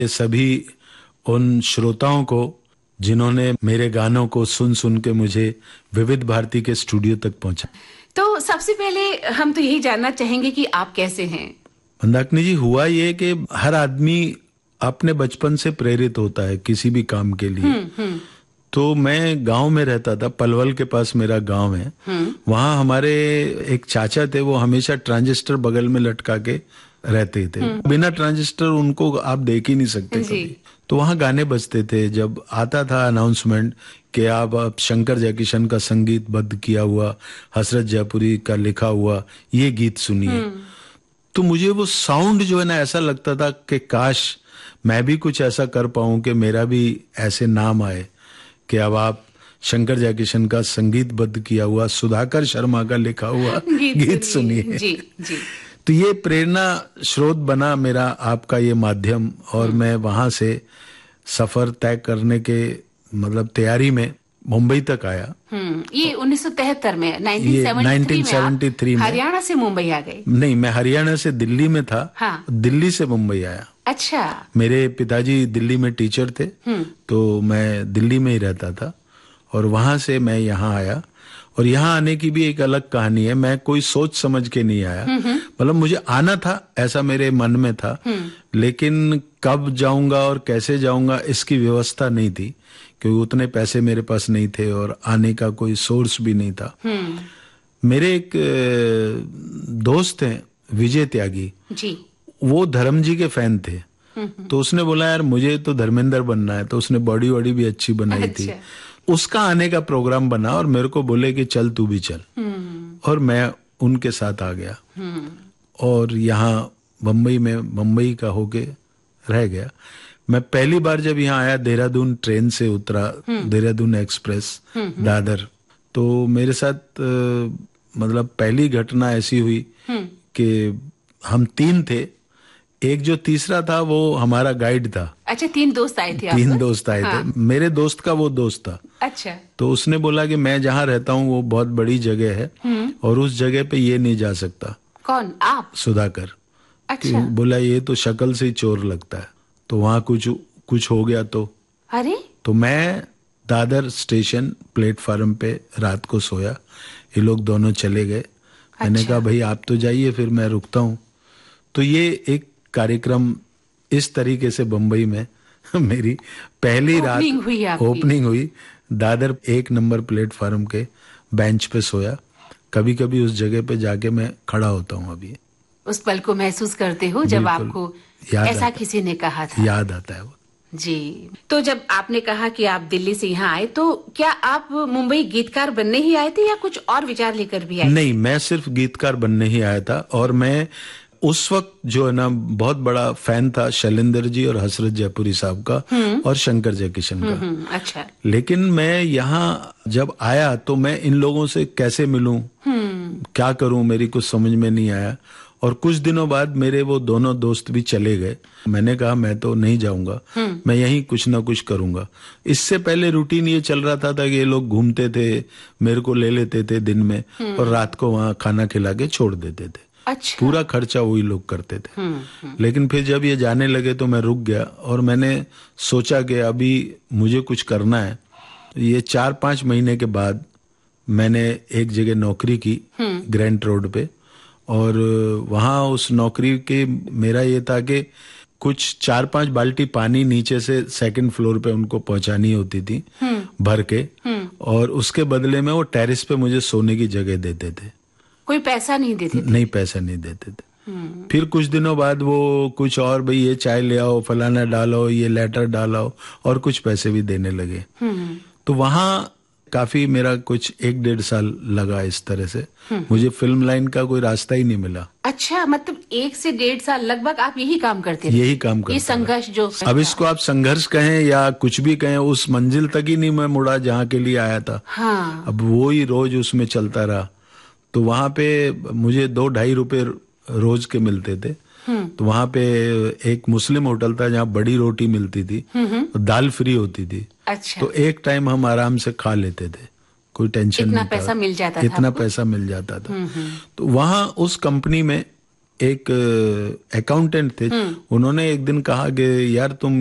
ये सभी उन श्रोताओं को जिन्होंने मेरे गानों को सुन सुन के मुझे विविध भारती के स्टूडियो तक पहुंचा। तो सबसे पहले हम तो यही जानना चाहेंगे कि आप कैसे हैं? मंदाकिनी जी, हुआ ये कि हर आदमी अपने बचपन से प्रेरित होता है किसी भी काम के लिए। तो मैं गांव में रहता था, पलवल के पास मेरा गांव है। वहां हमारे एक चाचा थे, वो हमेशा ट्रांजिस्टर बगल में लटका के रहते थे। बिना ट्रांजिस्टर उनको आप देख ही नहीं सकते कभी। तो वहां गाने बजते थे। जब आता था अनाउंसमेंट कि आप शंकर जयकिशन का संगीतबद्ध किया हुआ, हसरत जयपुरी का लिखा हुआ ये गीत सुनिए, तो मुझे वो साउंड जो है ना, ऐसा लगता था कि काश मैं भी कुछ ऐसा कर पाऊं कि मेरा भी ऐसे नाम आए कि अब आप शंकर जयकिशन का संगीतबद्ध किया हुआ, सुधाकर शर्मा का लिखा हुआ गीत सुनिए। जी जी। तो ये प्रेरणा स्रोत बना मेरा आपका ये माध्यम, और मैं वहां से सफर तय करने के मतलब तैयारी में मुंबई तक आया। ये 1973 में, 1973 में हरियाणा से मुंबई आ गए? नहीं, मैं हरियाणा से दिल्ली में था। हाँ। दिल्ली से मुंबई आया। अच्छा। मेरे पिताजी दिल्ली में टीचर थे, तो मैं दिल्ली में ही रहता था, और वहां से मैं यहाँ आया। और यहाँ आने की भी एक अलग कहानी है। मैं कोई सोच समझ के नहीं आया, मतलब मुझे आना था ऐसा मेरे मन में था, लेकिन कब जाऊंगा और कैसे जाऊंगा इसकी व्यवस्था नहीं थी, क्योंकि उतने पैसे मेरे पास नहीं थे और आने का कोई सोर्स भी नहीं था। मेरे एक दोस्त हैं विजय त्यागी जी, वो धर्म जी के फैन थे। तो उसने बोला यार मुझे तो धर्मेंद्र बनना है, तो उसने बॉडी वॉडी भी अच्छी बनाई थी। उसका आने का प्रोग्राम बना और मेरे को बोले कि चल तू भी चल, और मैं उनके साथ आ गया और यहाँ बम्बई में बम्बई का होके रह गया। मैं पहली बार जब यहाँ आया, देहरादून ट्रेन से उतरा, देहरादून एक्सप्रेस दादर, तो मेरे साथ मतलब पहली घटना ऐसी हुई कि हम 3 थे, एक जो तीसरा था वो हमारा गाइड था। अच्छा, 3 दोस्त आए थे? 3 दोस्त आए थे। मेरे दोस्त का वो दोस्त था। अच्छा। तो उसने बोला कि मैं जहाँ रहता हूँ वो बहुत बड़ी जगह है और उस जगह पे ये नहीं जा सकता। कौन? आप? सुधाकर। अच्छा। बोला ये तो शक्ल से ही चोर लगता है, तो वहाँ कुछ हो गया तो। अरे। तो मैं दादर स्टेशन प्लेटफार्म पे रात को सोया, ये लोग दोनों चले गए। मैंने कहा भाई आप तो जाइए, फिर मैं रुकता हूँ। तो ये एक कार्यक्रम इस तरीके से बंबई में मेरी पहली रात ओपनिंग हुई। दादर 1 नंबर प्लेटफार्म के बेंच पे सोया। कभी कभी उस जगह पे जाके मैं खड़ा होता हूँ। अभी उस पल को महसूस करते हो जब आपको ऐसा किसी ने कहा था? याद आता है वो जी। तो जब आपने कहा कि आप दिल्ली से यहाँ आए, तो क्या आप मुंबई गीतकार बनने ही आए थे या कुछ और विचार लेकर भी आए? नहीं, मैं सिर्फ गीतकार बनने ही आया था। और मैं उस वक्त जो है ना बहुत बड़ा फैन था शैलेंद्र जी और हसरत जयपुरी साहब का और शंकर जयकिशन का। अच्छा। लेकिन मैं यहाँ जब आया तो मैं इन लोगों से कैसे मिलूं, क्या करूं, मेरी कुछ समझ में नहीं आया। और कुछ दिनों बाद मेरे वो दोनों दोस्त भी चले गए। मैंने कहा मैं तो नहीं जाऊंगा, मैं यहीं कुछ ना कुछ करूंगा। इससे पहले रूटीन ये चल रहा था कि ये लोग घूमते थे, मेरे को ले लेते थे दिन में और रात को वहां खाना खिला के छोड़ देते थे। अच्छा। पूरा खर्चा वही लोग करते थे। लेकिन फिर जब ये जाने लगे तो मैं रुक गया और मैंने सोचा कि अभी मुझे कुछ करना है। तो ये 4-5 महीने के बाद मैंने एक जगह नौकरी की ग्रैंड रोड पे, और वहां उस नौकरी के मेरा ये था कि कुछ 4-5 बाल्टी पानी नीचे से 2nd फ्लोर पे उनको पहुंचानी होती थी भर के, और उसके बदले में वो टेरेस पे मुझे सोने की जगह देते थे। कोई पैसा नहीं देते थे? नहीं, पैसा नहीं देते थे। फिर कुछ दिनों बाद वो कुछ और, भाई ये चाय ले आओ, फलाना डालो, ये लेटर डालो, और कुछ पैसे भी देने लगे। तो वहां काफी मेरा कुछ 1-1.5 साल लगा इस तरह से। मुझे फिल्म लाइन का कोई रास्ता ही नहीं मिला। अच्छा, मतलब 1 से 1.5 साल लगभग आप यही काम करते रहे? यही काम करते। ये संघर्ष जो अब इसको आप संघर्ष कहें या कुछ भी कहें, उस मंजिल तक ही नहीं मैं मुड़ा जहाँ के लिए आया था। हाँ। अब वो ही रोज उसमें चलता रहा। तो वहां पे मुझे 2-2.5 रुपए रोज के मिलते थे। तो वहां पे एक मुस्लिम होटल था जहाँ बड़ी रोटी मिलती थी, दाल फ्री होती थी। अच्छा। तो एक टाइम हम आराम से खा लेते थे, कोई टेंशन नहीं था। इतना पैसा मिल जाता था? इतना पैसा मिल जाता था। तो वहां उस कंपनी में एक अकाउंटेंट थे, उन्होंने एक दिन कहा कि यार तुम